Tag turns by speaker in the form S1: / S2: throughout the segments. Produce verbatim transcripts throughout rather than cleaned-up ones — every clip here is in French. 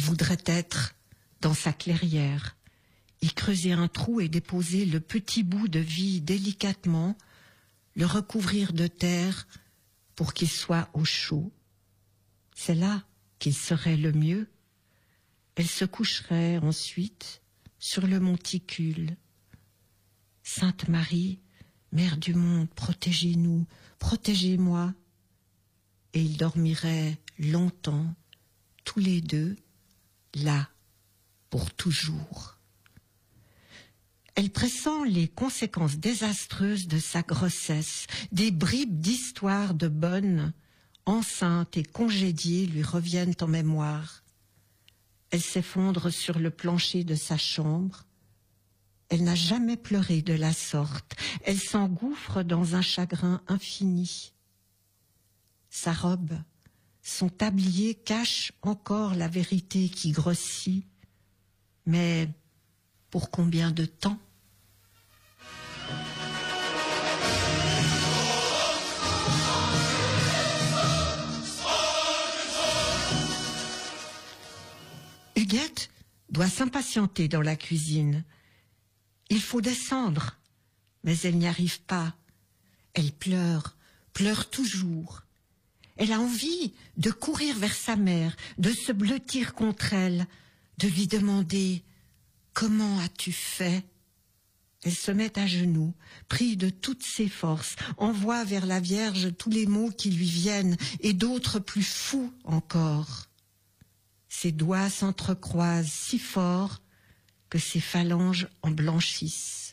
S1: voudrait être dans sa clairière, y creuser un trou et déposer le petit bout de vie délicatement, le recouvrir de terre pour qu'il soit au chaud. C'est là qu'il serait le mieux. Elle se coucherait ensuite sur le monticule. Sainte Marie, Mère du monde, protégez-nous, protégez-moi. Et ils dormiraient longtemps, tous les deux, là, pour toujours. Elle pressent les conséquences désastreuses de sa grossesse. Des bribes d'histoires de bonnes, enceintes et congédiées lui reviennent en mémoire. Elle s'effondre sur le plancher de sa chambre. Elle n'a jamais pleuré de la sorte. Elle s'engouffre dans un chagrin infini. Sa robe, son tablier cachent encore la vérité qui grossit. Mais pour combien de temps ? Huguette doit s'impatienter dans la cuisine. Il faut descendre, mais elle n'y arrive pas. Elle pleure, pleure toujours. Elle a envie de courir vers sa mère, de se blottir contre elle, de lui demander « Comment as-tu fait ?» Elle se met à genoux, prie de toutes ses forces, envoie vers la Vierge tous les mots qui lui viennent et d'autres plus fous encore. Ses doigts s'entrecroisent si fort que ses phalanges en blanchissent.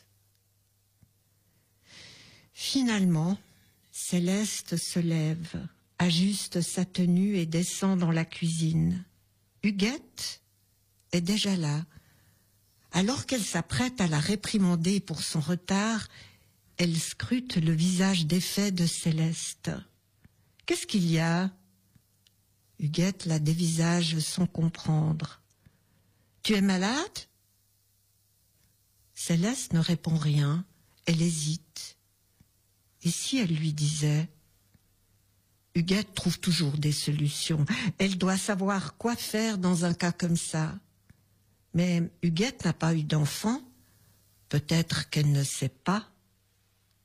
S1: Finalement, Céleste se lève, ajuste sa tenue et descend dans la cuisine. Huguette est déjà là. Alors qu'elle s'apprête à la réprimander pour son retard, elle scrute le visage défait de Céleste. « Qu'est-ce qu'il y a ?» Huguette la dévisage sans comprendre. « Tu es malade ?» Céleste ne répond rien, elle hésite. Et si elle lui disait ? Huguette trouve toujours des solutions. Elle doit savoir quoi faire dans un cas comme ça. Mais Huguette n'a pas eu d'enfant. Peut-être qu'elle ne sait pas.